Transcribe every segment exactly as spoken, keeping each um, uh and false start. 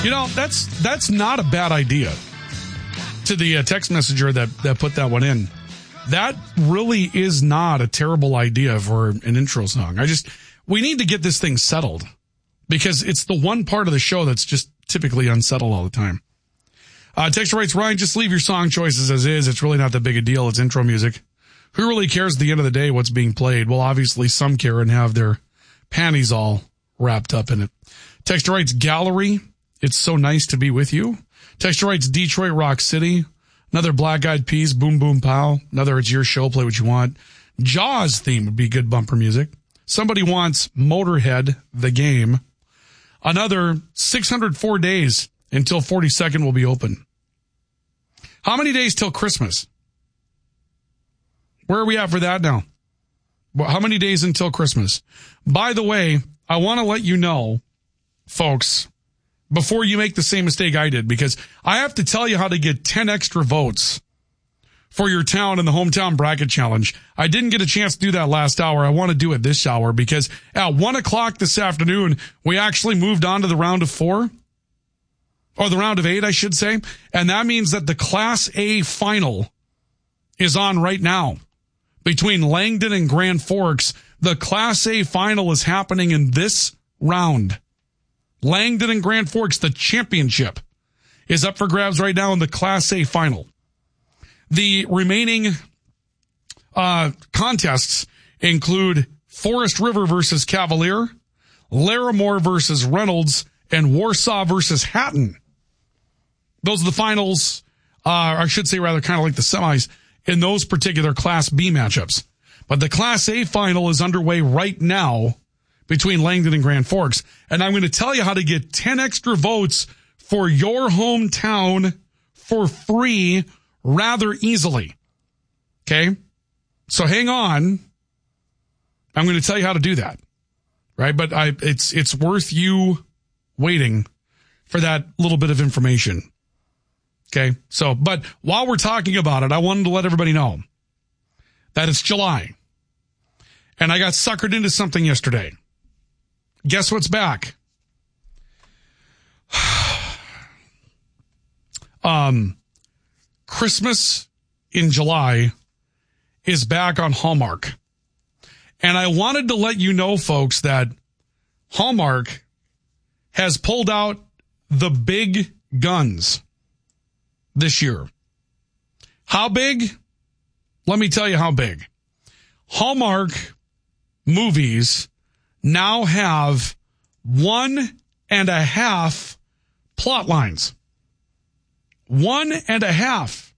You know, that's that's not a bad idea. To the uh, text messenger that, that put that one in, that really is not a terrible idea for an intro song. I just, we need to get this thing settled because it's the one part of the show that's just typically unsettled all the time. Uh, Texter writes, Ryan, just leave your song choices as is. It's really not that big a deal. It's intro music. Who really cares at the end of the day what's being played? Well, obviously some care and have their panties all wrapped up in it. Texter writes, Gallery, it's so nice to be with you. Texter writes, Detroit Rock City. Another Black Eyed Peas, Boom Boom Pow. Another It's Your Show, play what you want. Jaws theme would be good bumper music. Somebody wants Motorhead, the game. Another six hundred four days until forty-second will be open. How many days till Christmas? Where are we at for that now? How many days until Christmas? By the way, I want to let you know, folks, before you make the same mistake I did, because I have to tell you how to get ten extra votes for your town in the Hometown Bracket Challenge. I didn't get a chance to do that last hour. I want to do it this hour because at one o'clock this afternoon, we actually moved on to the round of four, or the round of eight, I should say. And that means that the Class A final is on right now between Langdon and Grand Forks. The Class A final is happening in this round. Langdon and Grand Forks, the championship, is up for grabs right now in the Class A final. The remaining uh, contests include Forest River versus Cavalier, Larimore versus Reynolds, and Warsaw versus Hatton. Those are the finals, uh, I should say rather kind of like the semis, in those particular Class B matchups. But the Class A final is underway right now between Langdon and Grand Forks. And I'm going to tell you how to get ten extra votes for your hometown for free rather easily. Okay? So hang on. I'm going to tell you how to do that. Right? But I, it's, it's worth you waiting for that little bit of information. Okay? So, but while we're talking about it, I wanted to let everybody know that it's July. And I got suckered into something yesterday. Guess what's back? um, Christmas in July is back on Hallmark. And I wanted to let you know, folks, that Hallmark has pulled out the big guns this year. How big? Let me tell you how big. Hallmark movies now have one and a half plot lines. One and a half.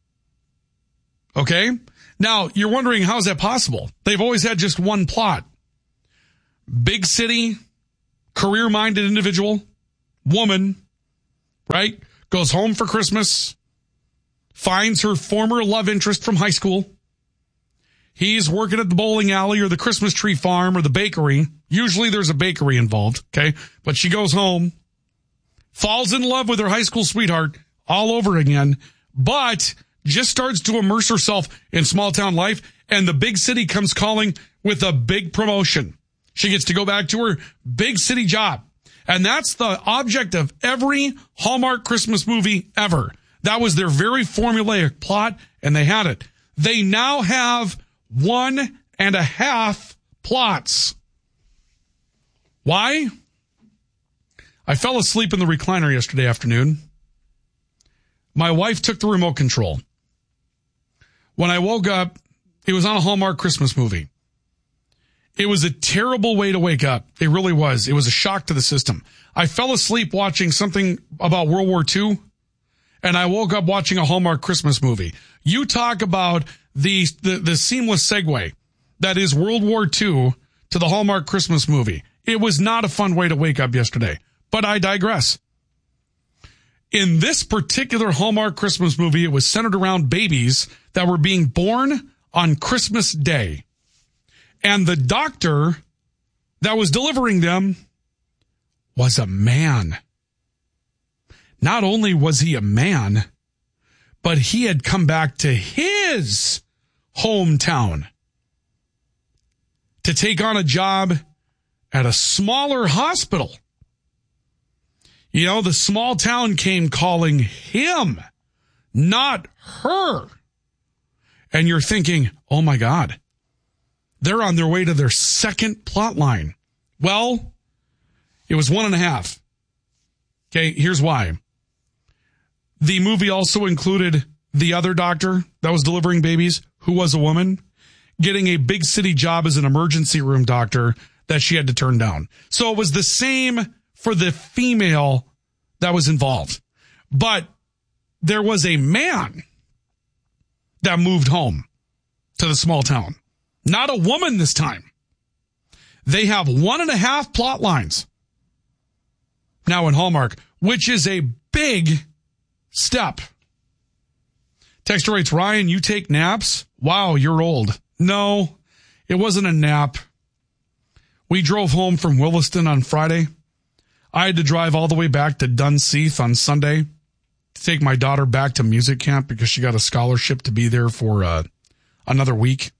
Okay? Now, you're wondering, how is that possible? They've always had just one plot. Big city, career-minded individual, woman, right? Goes home for Christmas, finds her former love interest from high school. He's working at the bowling alley or the Christmas tree farm or the bakery. Usually there's a bakery involved, okay? But she goes home, falls in love with her high school sweetheart all over again, but just starts to immerse herself in small town life, and the big city comes calling with a big promotion. She gets to go back to her big city job. And that's the object of every Hallmark Christmas movie ever. That was their very formulaic plot, and they had it. They now have one and a half plots. Why? I fell asleep in the recliner yesterday afternoon. My wife took the remote control. When I woke up, it was on a Hallmark Christmas movie. It was a terrible way to wake up. It really was. It was a shock to the system. I fell asleep watching something about World War Two, and I woke up watching a Hallmark Christmas movie. You talk about the, the, the seamless segue that is World War Two to the Hallmark Christmas movie. It was not a fun way to wake up yesterday, but I digress. In this particular Hallmark Christmas movie, it was centered around babies that were being born on Christmas Day. And the doctor that was delivering them was a man. Not only was he a man, but he had come back to his hometown to take on a job at a smaller hospital. You know, the small town came calling him, not her. And you're thinking, oh my God, they're on their way to their second plot line. Well, it was one and a half. Okay, here's why. The movie also included the other doctor that was delivering babies, who was a woman, getting a big city job as an emergency room doctor that she had to turn down. So it was the same for the female that was involved. But there was a man that moved home to the small town. Not a woman this time. They have one and a half plot lines now in Hallmark, which is a big step. Texter writes, Ryan, you take naps? Wow, you're old. No, it wasn't a nap. We drove home from Williston on Friday. I had to drive all the way back to Dunseith on Sunday to take my daughter back to music camp because she got a scholarship to be there for uh, another week.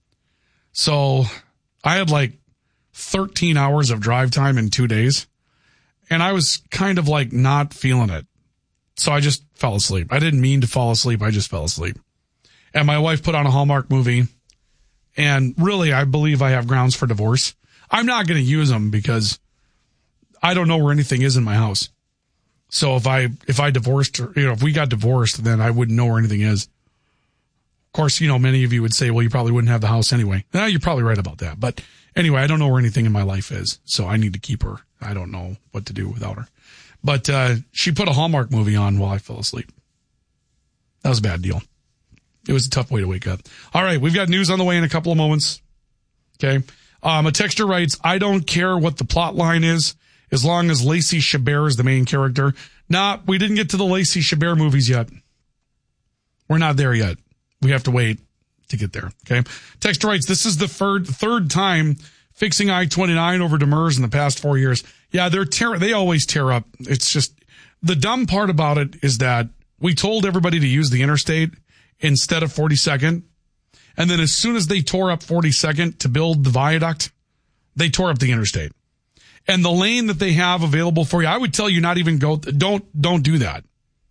So I had like thirteen hours of drive time in two days. And I was kind of like not feeling it. So I just fell asleep. I didn't mean to fall asleep. I just fell asleep. And my wife put on a Hallmark movie. And really, I believe I have grounds for divorce. I'm not going to use them because I don't know where anything is in my house. So if I, if I divorced her, you know, if we got divorced, then I wouldn't know where anything is. Of course, you know, many of you would say, well, you probably wouldn't have the house anyway. Now, you're probably right about that. But anyway, I don't know where anything in my life is. So I need to keep her. I don't know what to do without her. But uh, she put a Hallmark movie on while I fell asleep. That was a bad deal. It was a tough way to wake up. All right, we've got news on the way in a couple of moments. Okay. Um, a texter writes, I don't care what the plot line is as long as Lacey Chabert is the main character. Nah, we didn't get to the Lacey Chabert movies yet. We're not there yet. We have to wait to get there. Okay. Texter writes, this is the third, third time fixing I twenty-nine over Demers in the past four years. Yeah, they're tear, they always tear up. It's just the dumb part about it is that we told everybody to use the interstate instead of forty-second. And then as soon as they tore up forty-second to build the viaduct, they tore up the interstate. And the lane that they have available for you, I would tell you not even go, don't, don't do that.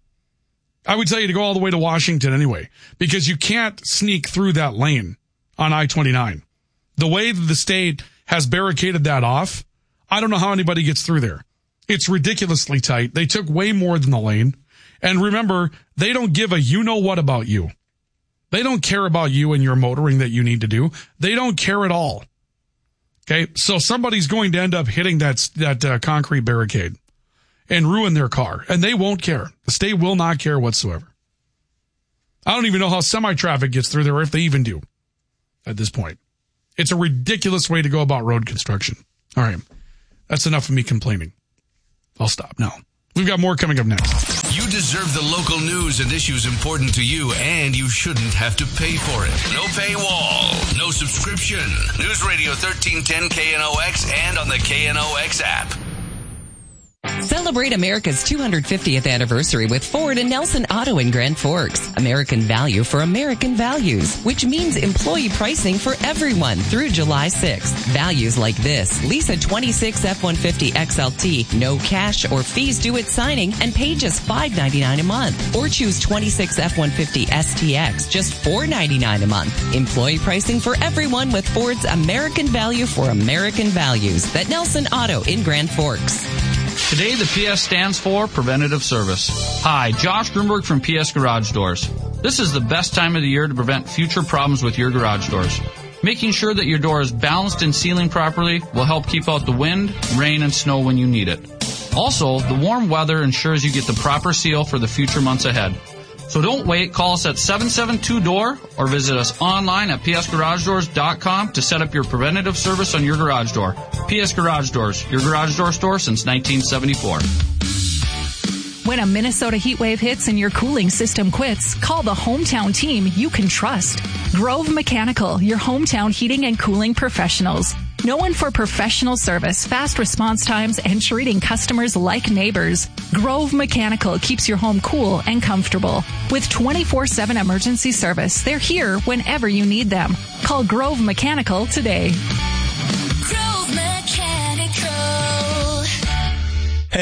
I would tell you to go all the way to Washington anyway, because you can't sneak through that lane on I twenty-nine. The way that the state has barricaded that off, I don't know how anybody gets through there. It's ridiculously tight. They took way more than the lane. And remember, they don't give a you-know-what about you. They don't care about you and your motoring that you need to do. They don't care at all. Okay, so somebody's going to end up hitting that, that uh, concrete barricade and ruin their car. And they won't care. The state will not care whatsoever. I don't even know how semi-traffic gets through there, or if they even do at this point. It's a ridiculous way to go about road construction. All right. That's enough of me complaining. I'll stop now. We've got more coming up next. You deserve the local news and issues important to you, and you shouldn't have to pay for it. No paywall, no subscription. News Radio thirteen ten K N O X and on the K N O X app. Celebrate America's two hundred fiftieth anniversary with Ford and Nelson Auto in Grand Forks. American value for American values, which means employee pricing for everyone through July sixth. Values like this: lease a twenty-six F one fifty X L T, no cash or fees due at signing, and pay just five ninety-nine a month. Or choose twenty-six F one fifty S T X, just four ninety-nine a month. Employee pricing for everyone with Ford's American value for American values. That Nelson Auto in Grand Forks. Today, the P S stands for Preventative Service. Hi, Josh Grunberg from P S Garage Doors. This is the best time of the year to prevent future problems with your garage doors. Making sure that your door is balanced and sealing properly will help keep out the wind, rain, and snow when you need it. Also, the warm weather ensures you get the proper seal for the future months ahead. So don't wait. Call us at seven seven two D O O R or visit us online at p s garage doors dot com to set up your preventative service on your garage door. P S Garage Doors, your garage door store since nineteen seventy-four. When a Minnesota heat wave hits and your cooling system quits, call the hometown team you can trust. Grove Mechanical, your hometown heating and cooling professionals. Known for professional service, fast response times, and treating customers like neighbors, Grove Mechanical keeps your home cool and comfortable. With twenty-four seven emergency service, they're here whenever you need them. Call Grove Mechanical today. Grove Mechanical. Hey,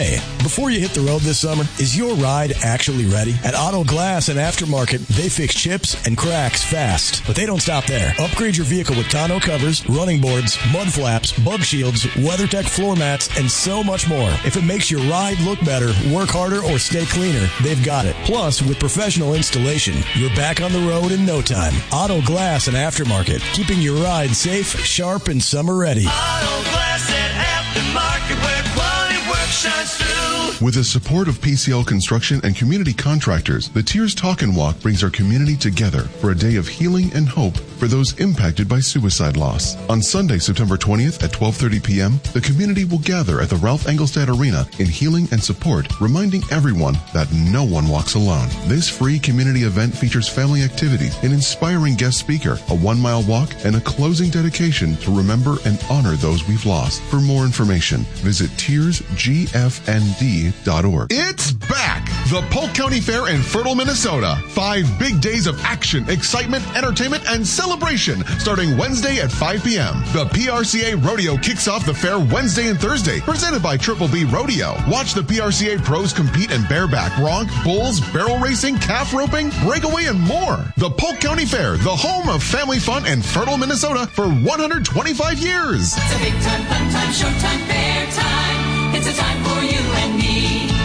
Before you hit the road this summer, is your ride actually ready? At Auto Glass and Aftermarket, they fix chips and cracks fast. But they don't stop there. Upgrade your vehicle with tonneau covers, running boards, mud flaps, bug shields, WeatherTech floor mats, and so much more. If it makes your ride look better, work harder, or stay cleaner, they've got it. Plus, with professional installation, you're back on the road in no time. Auto Glass and Aftermarket, keeping your ride safe, sharp, and summer ready. Auto Glass and Aftermarket, where quality work shines through. With the support of P C L Construction and community contractors, the Tears Talk and Walk brings our community together for a day of healing and hope for those impacted by suicide loss. On Sunday, September twentieth at twelve thirty p.m., the community will gather at the Ralph Engelstad Arena in healing and support, reminding everyone that no one walks alone. This free community event features family activities, an inspiring guest speaker, a one-mile walk, and a closing dedication to remember and honor those we've lost. For more information, visit tears g f n d dot org. It's back! The Polk County Fair in Fertile, Minnesota. Five big days of action, excitement, entertainment, and celebration starting Wednesday at five p.m. The P R C A Rodeo kicks off the fair Wednesday and Thursday, presented by Triple B Rodeo. Watch the P R C A pros compete in bareback, bronc, bulls, barrel racing, calf roping, breakaway, and more. The Polk County Fair, the home of family fun in Fertile, Minnesota for one hundred twenty-five years. It's a big time, fun time, showtime, fair time. It's a time for you and me.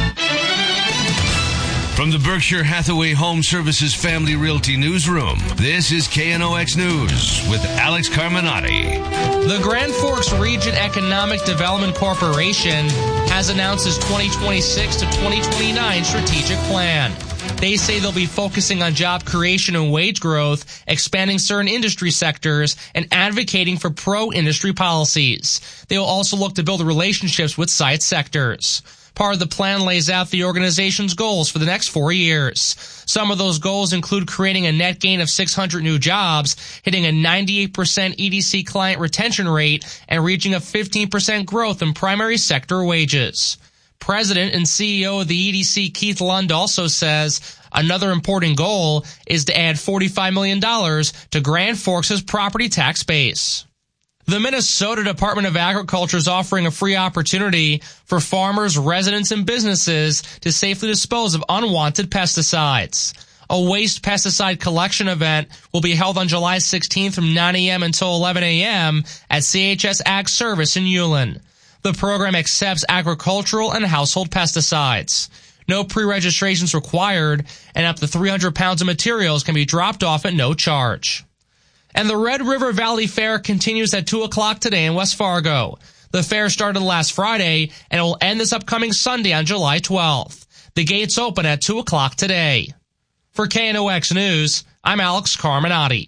From the Berkshire Hathaway Home Services Family Realty Newsroom, this is K N O X News with Alex Carminati. The Grand Forks Region Economic Development Corporation has announced its twenty twenty-six to twenty twenty-nine strategic plan. They say they'll be focusing on job creation and wage growth, expanding certain industry sectors, and advocating for pro-industry policies. They will also look to build relationships with site sectors. Part of the plan lays out the organization's goals for the next four years. Some of those goals include creating a net gain of six hundred new jobs, hitting a ninety-eight percent E D C client retention rate, and reaching a fifteen percent growth in primary sector wages. President and C E O of the E D C, Keith Lund, also says another important goal is to add forty-five million dollars to Grand Forks' property tax base. The Minnesota Department of Agriculture is offering a free opportunity for farmers, residents, and businesses to safely dispose of unwanted pesticides. A waste pesticide collection event will be held on July sixteenth from nine a.m. until eleven a.m. at C H S Ag Service in Ulen. The program accepts agricultural and household pesticides. No pre-registrations required, and up to three hundred pounds of materials can be dropped off at no charge. And the Red River Valley Fair continues at two o'clock today in West Fargo. The fair started last Friday, and it will end this upcoming Sunday on July twelfth. The gates open at two o'clock today. For K N O X News, I'm Alex Carminati.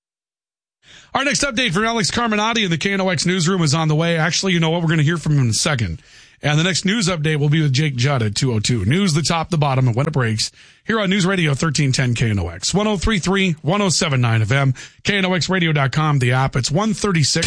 Our next update for Alex Carminati in the K N O X newsroom is on the way. Actually, you know what? We're going to hear from him in a second. And the next news update will be with Jake Judd at two oh two. News, the top, the bottom, and when it breaks. Here on News Radio thirteen ten K N O X. ten thirty-three, ten seventy-nine F M. K N O X radio dot com, the app. It's one thirty-six.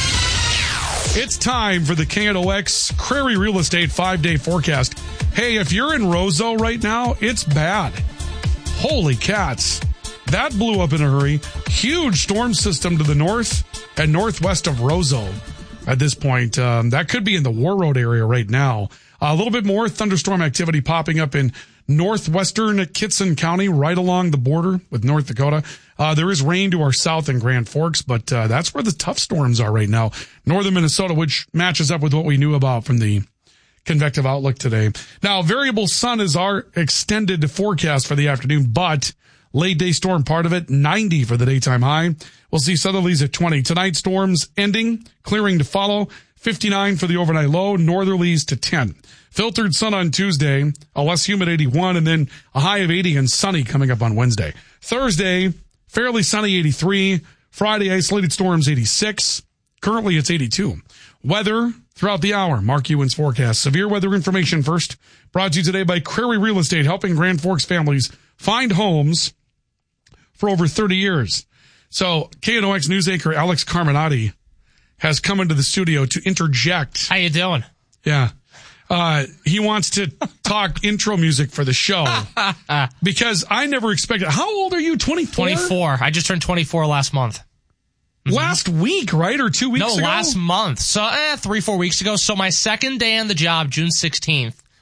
It's time for the K N O X Crary Real Estate five-day forecast. Hey, if you're in Roseau right now, it's bad. Holy cats. That blew up in a hurry. Huge storm system to the north and northwest of Roseau. At this point, um, that could be in the Warroad area right now. Uh, a little bit more thunderstorm activity popping up in northwestern Kitson County, right along the border with North Dakota. Uh, there is rain to our south in Grand Forks, but uh, that's where the tough storms are right now. Northern Minnesota, which matches up with what we knew about from the convective outlook today. Now, variable sun is our extended forecast for the afternoon, but late day storm part of it, ninety for the daytime high. We'll see southerlies at twenty. Tonight, storms ending, clearing to follow. fifty-nine for the overnight low, northerlies to ten. Filtered sun on Tuesday, a less humid eighty-one, and then a high of eighty and sunny coming up on Wednesday. Thursday, fairly sunny eighty-three. Friday, isolated storms eighty-six. Currently, it's eighty-two. Weather throughout the hour. Mark Ewan's forecast. Severe weather information first. Brought to you today by Crary Real Estate, helping Grand Forks families find homes for over thirty years. So K N O X news anchor Alex Carminati has come into the studio to interject. How you doing? Yeah. Uh, he wants to talk intro music for the show because I never expected. How old are you? twenty-four? twenty-four. I just turned twenty-four last month. Mm-hmm. Last week, right? Or two weeks no, ago? No, last month. So, eh, three, four weeks ago. So my second day on the job, June sixteenth,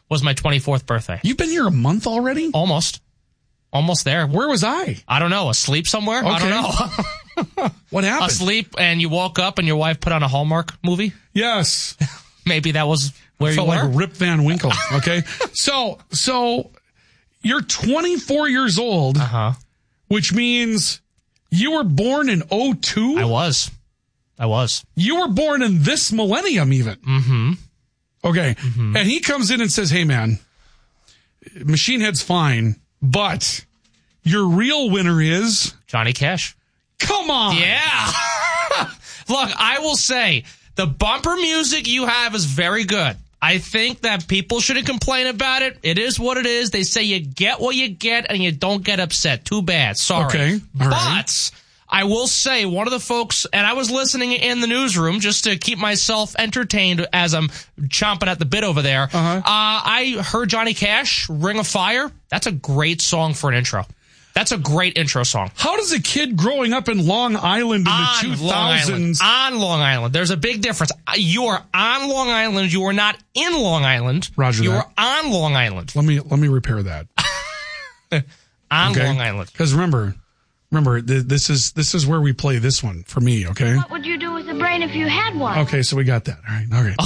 was my twenty-fourth birthday. You've been here a month already? Almost. Almost there. Where was I? I don't know. Asleep somewhere? Okay. I don't know. What happened? Asleep, and you woke up and your wife put on a Hallmark movie? Yes. Maybe that was where Felt you were? like Rip Van Winkle. Okay. so, so you're twenty-four years old, Uh-huh. which means you were born in oh two? I was. I was. You were born in this millennium even. Mm-hmm. Okay. Mm-hmm. And he comes in and says, hey, man, Machine Head's fine, but your real winner is Johnny Cash. Come on. Yeah. Look, I will say the bumper music you have is very good. I think that people shouldn't complain about it. It is what it is. They say you get what you get and you don't get upset. Too bad. Sorry. Okay. All but right. I will say one of the folks, and I was listening in the newsroom just to keep myself entertained as I'm chomping at the bit over there. Uh-huh. Uh, I heard Johnny Cash, Ring of Fire. That's a great song for an intro. That's a great intro song. How does a kid growing up in Long Island in on the two Long thousands? Island. On Long Island. There's a big difference. You are on Long Island. You are not in Long Island. Roger You that. are on Long Island. Let me let me repair that. On Okay? Long Island. Because remember, remember th- this is this is where we play this one for me. Okay. What would you do with a brain if you had one? Okay, so we got that. All right. All right.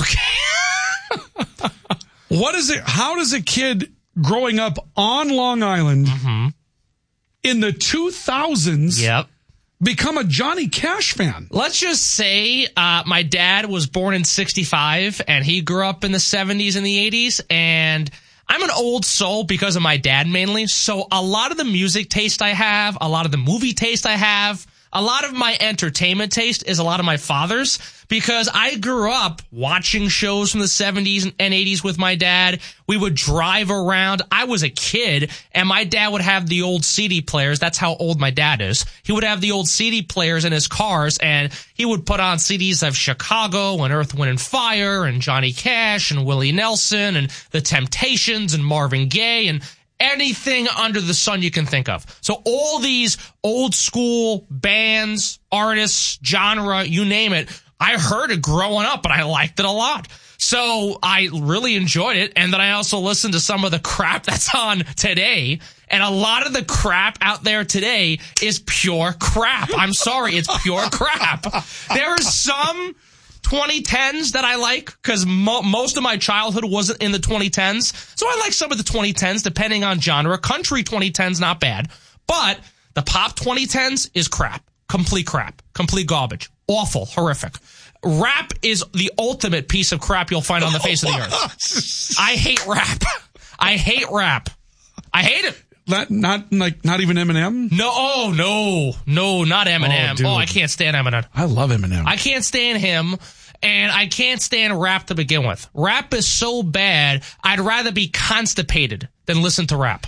Okay. What is it? How does a kid growing up on Long Island Mm-hmm. in the two thousands Yep. become a Johnny Cash fan? Let's just say uh, my dad was born in sixty-five, and he grew up in the seventies and the eighties, and I'm an old soul because of my dad mainly, so a lot of the music taste I have, a lot of the movie taste I have, a lot of my entertainment taste is a lot of my father's, because I grew up watching shows from the seventies and eighties with my dad. We would drive around. I was a kid, and my dad would have the old C D players. That's how old my dad is. He would have the old C D players in his cars, and he would put on C Ds of Chicago and Earth, Wind and Fire and Johnny Cash and Willie Nelson and The Temptations and Marvin Gaye and anything under the sun you can think of. So all these old school bands, artists, genre, you name it, I heard it growing up and I liked it a lot. So I really enjoyed it. And then I also listened to some of the crap that's on today. And a lot of the crap out there today is pure crap. I'm sorry. It's pure crap. There are some twenty tens that I like because mo- most of my childhood wasn't in the twenty tens. So I like some of the twenty tens depending on genre. Country twenty tens, not bad. But the pop twenty tens is crap. Complete crap. Complete garbage. Awful. Horrific. Rap is the ultimate piece of crap you'll find on the face of the earth. I hate rap. I hate rap. I hate it. Not, not like not even Eminem. No, oh no, no, not Eminem. Oh, dude. Oh, I can't stand Eminem. I love Eminem. I can't stand him, and I can't stand rap to begin with. Rap is so bad, I'd rather be constipated than listen to rap.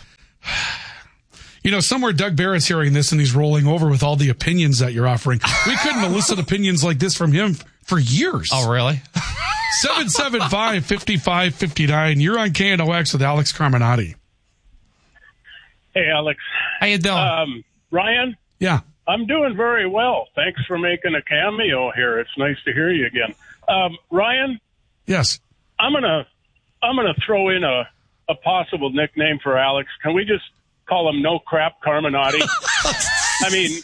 You know, somewhere Doug Barrett's hearing this and he's rolling over with all the opinions that you're offering. We couldn't elicit opinions like this from him for years. Oh, really? seven seven five, five five five nine. You're on K N O X with Alex Carminati. Hey, Alex. How you doing? Um, Ryan? Yeah. I'm doing very well. Thanks for making a cameo here. It's nice to hear you again. Um, Ryan? Yes. I'm gonna I'm gonna throw in a, a possible nickname for Alex. Can we just call him No Crap Carminati? I mean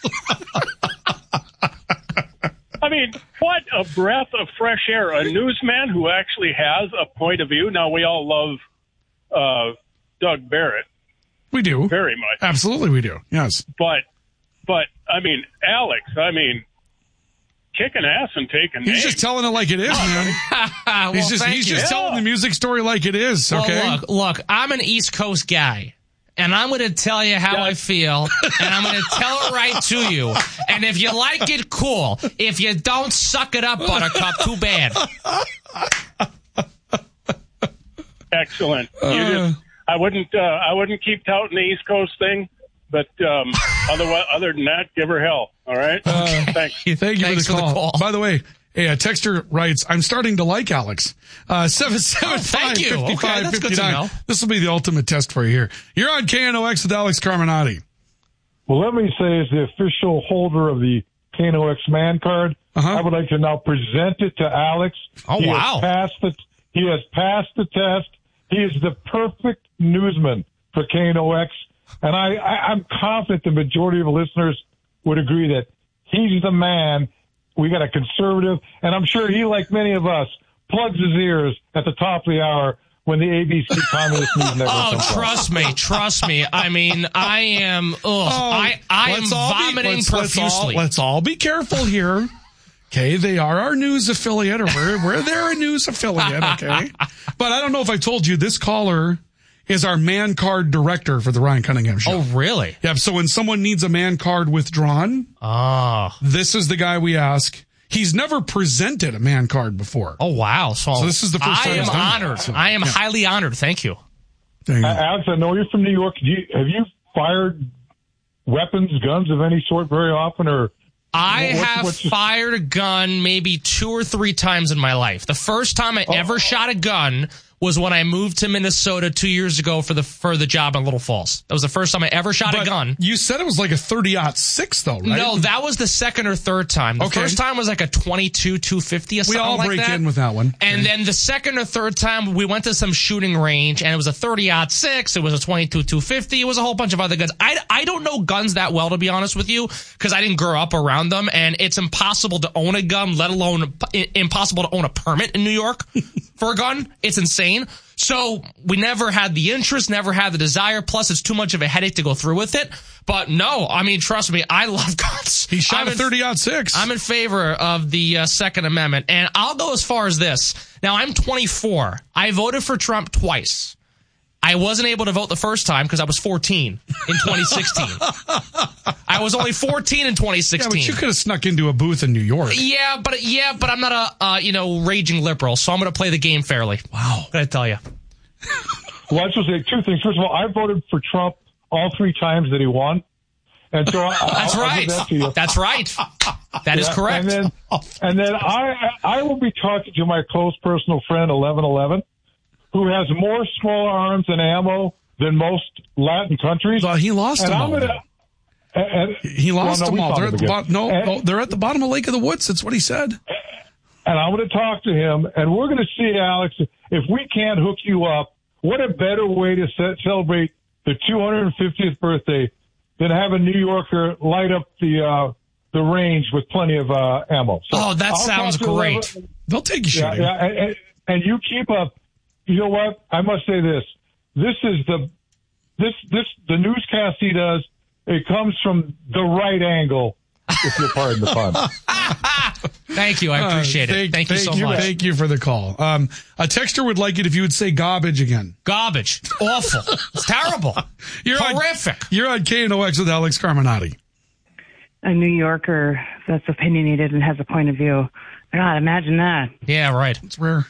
I mean, what a breath of fresh air. A newsman who actually has a point of view. Now, we all love uh, Doug Barrett. We do. Very much. Absolutely we do. Yes. But, but I mean, Alex, I mean, kicking ass and taking He's names. just telling it like it is, man. well, he's just, thank he's you. just telling the music story like it is, okay? Well, look, look, I'm an East Coast guy. And I'm going to tell you how I feel, and I'm going to tell it right to you. And if you like it, cool. If you don't, suck it up, Buttercup. Too bad. Excellent. Uh, you just, I wouldn't. Uh, I wouldn't keep touting the East Coast thing, but um, other other than that, give her hell. All right. Uh, Thanks. Thank you Thanks for, the, for the call. call. By the way, a uh, texter writes, I'm starting to like Alex. Uh, seven seven five, thank you. Okay, five five, that's good to fifty-nine. know. This will be the ultimate test for you here. You're on K N O X with Alex Carminati. Well, let me say, as the official holder of the K N O X man card, uh-huh. I would like to now present it to Alex. Oh, he wow. Has passed the, he has passed the test. He is the perfect newsman for K N O X, and I, I, I'm confident the majority of the listeners would agree that he's the man. We got a conservative, and I'm sure he, like many of us, plugs his ears at the top of the hour when the A B C Communist News Network Oh, comes trust on. me, trust me. I mean, I am, ugh, Oh, I, I am let's all be- vomiting let's- let's all- profusely. Let's all be careful here. Okay, they are our news affiliate, or we're, we're their news affiliate, okay? But I don't know if I told you, this caller is our man card director for the Ryan Cunningham Show. Oh, really? Yeah, so when someone needs a man card withdrawn, oh. this is the guy we ask. He's never presented a man card before. Oh, wow. So, So this is the first I time am he's done that. honored. So, I am yeah. highly honored. Thank you. There you Uh, go. Alex, I know you're from New York. Do you, have you fired weapons, guns of any sort very often, or? I What- have what's your- fired a gun maybe two or three times in my life. The first time I Oh. ever shot a gun was when I moved to Minnesota two years ago for the for the job in Little Falls. That was the first time I ever shot But a gun. you said it was like a thirty aught six, though, right? No, that was the second or third time. The Okay. first time was like a twenty-two two fifty or we something all like break that. in with that one. And then the second or third time, we went to some shooting range, and it was a thirty aught six, it was a twenty-two two fifty, it was a whole bunch of other guns. I, I don't know guns that well, to be honest with you, because I didn't grow up around them, and it's impossible to own a gun, let alone i- impossible to own a permit in New York for a gun. It's insane. So we never had the interest, never had the desire, plus it's too much of a headache to go through with it. But no, I mean, trust me, I love guns. He shot I'm a in- thirty aught six. I'm in favor of the uh, Second Amendment, and I'll go as far as this. Now, I'm twenty-four. I voted for Trump twice. I wasn't able to vote the first time because I was fourteen in twenty sixteen. I was only fourteen in twenty Yeah, sixteen. but you could have snuck into a booth in New York. Yeah, but yeah, but I'm not a uh, you know raging liberal, so I'm going to play the game fairly. Wow, Gotta tell you. Well, I should say two things. First of all, I voted for Trump all three times that he won. And so I, That's I'll, I'll right. give that to you. That's right. That is Yeah, correct. And then, and then I, I will be talking to my close personal friend, eleven eleven, who has more small arms and ammo than most Latin countries. Well, he lost and them I'm all. gonna, and, He lost well, no, them we all. found They're at them the again. bottom. No, And- no, they're at the bottom of Lake of the Woods. That's what he said. and I'm going to talk to him, and we're going to see, Alex, if we can't hook you up, what a better way to ce- celebrate the two hundred fiftieth birthday than have a New Yorker light up the uh, the range with plenty of uh, ammo. So Oh, that I'll sounds talk to great. eleven They'll take you Yeah, shooting. yeah, and, and, and you keep up. You know what? I must say this. This is the this this the newscast he does. It comes from the right angle, if you'll pardon the pun. Thank you. I appreciate Uh, it. thank, Thank you so you, much. Thank you for the call. Um, a texter would like it if you would say garbage again. Garbage. Awful. It's terrible. You're Horrific. On, you're on K N O X with Alex Carminati. A New Yorker that's opinionated and has a point of view. God, imagine that. Yeah, right. It's rare.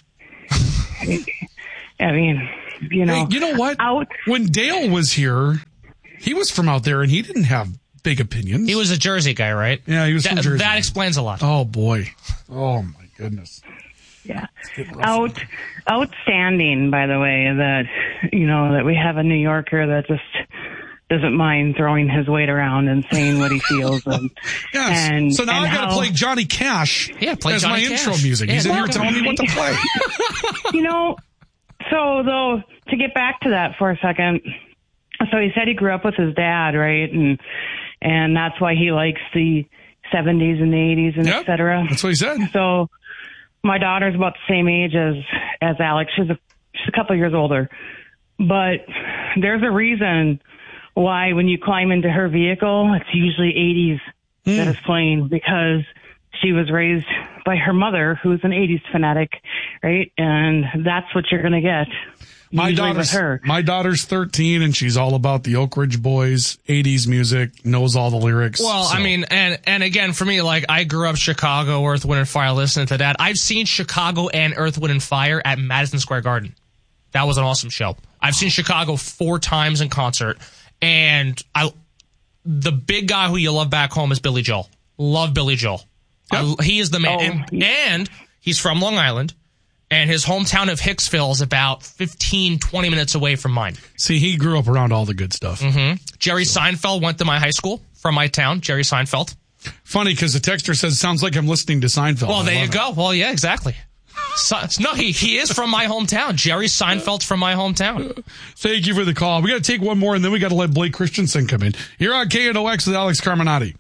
I mean, you know. Hey, you know what? Out. When Dale was here, he was from out there and he didn't have big opinions. He was a Jersey guy, right? Yeah, he was that, from Jersey. That explains a lot. Oh, boy. Oh, my goodness. Yeah. Out, outstanding, by the way, that, you know, that we have a New Yorker that just doesn't mind throwing his weight around and saying what he feels. And, Yes. and so now and I got to how- play Johnny Cash Yeah, play as Johnny my Cash. intro music. Yeah, He's in here welcome. telling me what to play. You know, so though, to get back to that for a second, so he said he grew up with his dad, right? And, and that's why he likes the seventies and the eighties and Yep, et cetera. That's what he said. So my daughter's about the same age as, as Alex. She's a, she's a couple years older. But there's a reason why when you climb into her vehicle, it's usually eighties Mm. that is playing, because she was raised by her mother, who's an eighties fanatic, right? And that's what you're going to get. My usually daughter's, with her. my daughter's thirteen and she's all about the Oak Ridge Boys, eighties music, knows all the lyrics. Well, so. I mean, and and again, for me, like, I grew up Chicago, Earth, Wind, and Fire, listening to that. I've seen Chicago and Earth, Wind, and Fire at Madison Square Garden. That was an awesome show. I've seen Chicago four times in concert, and I, the big guy who you love back home is Billy Joel. Love Billy Joel. I, he is the man. Oh, and, and he's from Long Island, and his hometown of Hicksville is about fifteen, twenty minutes away from mine. See, he grew up around all the good stuff. Mm-hmm. Jerry Seinfeld went to my high school from my town, Jerry Seinfeld. Funny because the texter says, sounds like I'm listening to Seinfeld. Well, I there you love go. Well, yeah, exactly. So, no, he, he is from my hometown. Jerry Seinfeld's from my hometown. Thank you for the call. We got to take one more, and then we got to let Blake Christensen come in. You're on K N O X with Alex Carminati.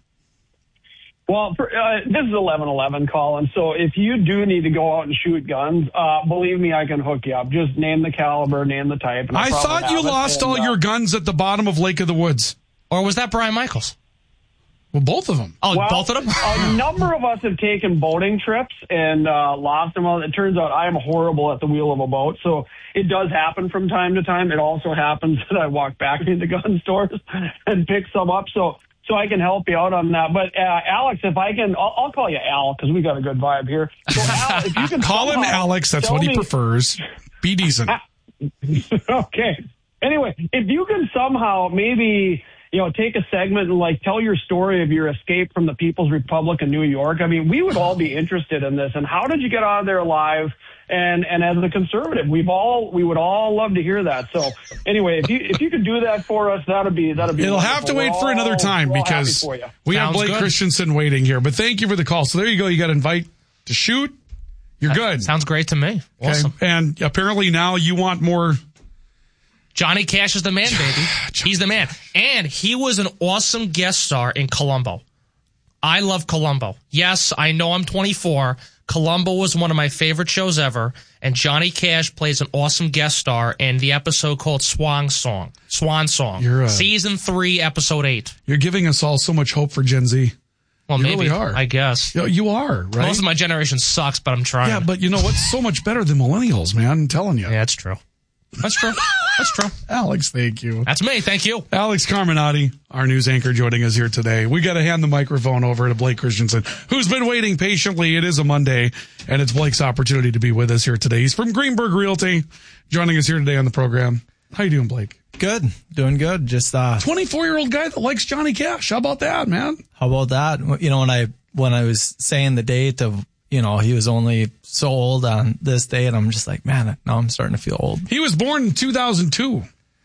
Well, for, uh, this is eleven eleven, Colin. So if you do need to go out and shoot guns, uh, believe me, I can hook you up. Just name the caliber, name the type. And I thought you lost all and, uh, your guns at the bottom of Lake of the Woods. Or was that Brian Michaels? Well, both of them. Oh, well, both of them? A number of us have taken boating trips and uh, lost them. It turns out I am horrible at the wheel of a boat, so it does happen from time to time. It also happens that I walk back into gun stores and pick some up, so so I can help you out on that. But, uh, Alex, if I can, I'll, I'll call you Al because we got a good vibe here. So, Al, if you can call him Alex. That's what he me, prefers. Be decent. Okay. Anyway, if you can somehow maybe, you know, take a segment and like tell your story of your escape from the People's Republic of New York. I mean, we would all be interested in this. And how did you get out of there alive? And and as a conservative, we've all we would all love to hear that. So anyway, if you if you could do that for us, that'd be that'd be. It'll wonderful. have to wait we're for all, another time because we have Blake good. Christensen waiting here. But thank you for the call. So there you go. You got to invite to shoot. You're that good. Sounds great to me. Awesome. Okay. And apparently now you want more. Johnny Cash is the man, baby. He's the man. And he was an awesome guest star in Columbo. I love Columbo. Yes, I know I'm twenty-four. Columbo was one of my favorite shows ever. And Johnny Cash plays an awesome guest star in the episode called Swan Song. Swan Song. You're, uh, Season three, episode eight. You're giving us all so much hope for Gen Z. Well, you maybe. Really are. I guess. You, you are, right? Most of my generation sucks, but I'm trying. Yeah, but you know what's so much better than millennials, man? I'm telling you. Yeah, that's true. That's true. That's true. Alex, thank you. That's me. Thank you. Alex Carminati, our news anchor, joining us here today. We got to hand the microphone over to Blake Christensen, who's been waiting patiently. It is a Monday, and it's Blake's opportunity to be with us here today. He's from Greenberg Realty, joining us here today on the program. How you doing, Blake? Good. Doing good. Just uh twenty-four-year-old guy that likes Johnny Cash. How about that, man? How about that? You know, when I when I was saying the date of, you know, he was only so old on this day, and I'm just like, man, now I'm starting to feel old. He was born in two thousand two.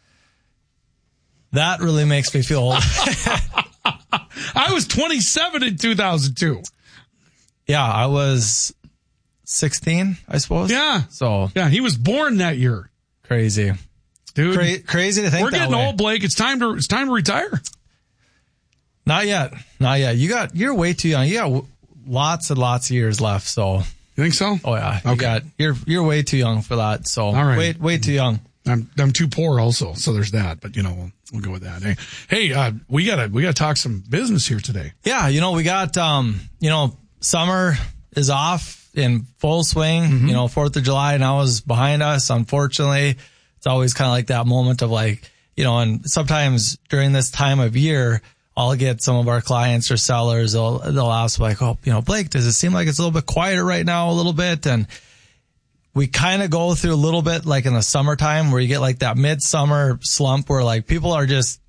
That really makes me feel old. I was twenty-seven in two thousand two. Yeah, I was sixteen, I suppose. Yeah. So yeah, he was born that year. Crazy, dude. Cra- crazy to think. We're that getting way. old, Blake. It's time to it's time to retire. Not yet. Not yet. You got. You're way too young. You got w- lots and lots of years left. So you think so? Oh yeah. You okay. got. You're you're way too young for that. So all right. Way way too young. I'm I'm too poor also. So there's that. But you know we'll we'll go with that. Hey hey uh, we gotta we gotta talk some business here today. Yeah. You know we got um you know summer is off in full swing. Mm-hmm. You know Fourth of July now is behind us. Unfortunately, it's always kind of like that moment of like you know, and sometimes during this time of year, I'll get some of our clients or sellers, they'll, they'll ask like, oh, you know, Blake, does it seem like it's a little bit quieter right now, a little bit? And we kind of go through a little bit like in the summertime where you get like that midsummer slump where like people are just